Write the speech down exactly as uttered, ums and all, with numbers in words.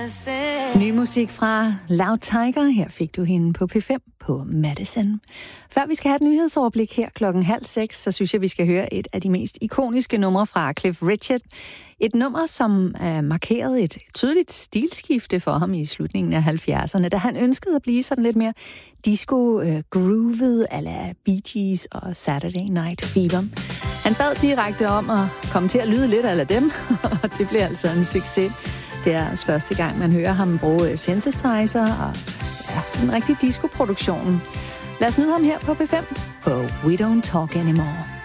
Ny musik fra Loud Tiger. Her fik du hende på P fem på Madison. Før vi skal have et nyhedsoverblik her klokken halv seks, så synes jeg, vi skal høre et af de mest ikoniske numre fra Cliff Richard. Et nummer, som uh, markerede et tydeligt stilskifte for ham i slutningen af halvfjerdserne, da han ønskede at blive sådan lidt mere disco-groovet uh, a la Bee Gees og Saturday Night Fever. Han bad direkte om at komme til at lyde lidt a la dem, og det blev altså en succes. Det er også første gang, man hører ham bruge synthesizer og ja, sådan en rigtig disco-produktion. Lad os nyde ham her på P fem på We Don't Talk Anymore.